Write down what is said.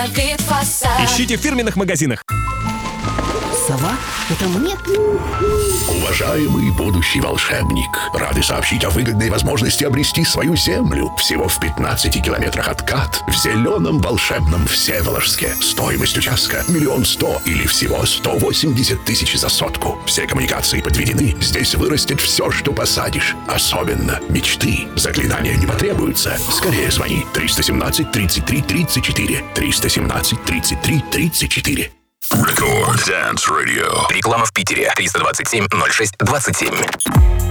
Ищите в фирменных магазинах. Сова? Это мне? Уважаемый будущий волшебник, рады сообщить о выгодной возможности обрести свою землю всего в 15 километрах от КАТ в зеленом волшебном Всеволожске. Стоимость участка 1 100 000 или всего 180 тысяч за сотку. Все коммуникации подведены. Здесь вырастет все, что посадишь. Особенно мечты. Заклинания не потребуются. Скорее звони 317 33 34 317 33 34. Record Dance Radio. Реклама в Питере. 327 06 27.